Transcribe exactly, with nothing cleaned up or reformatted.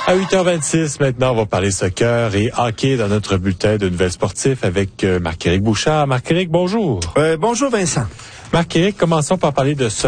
À huit heures vingt-six, maintenant, on va parler soccer et hockey dans notre bulletin de nouvelles sportifs avec euh, Marc-Éric Bouchard. Marc-Éric, bonjour. Euh, bonjour Vincent. Marc-Éric, commençons par parler de soccer.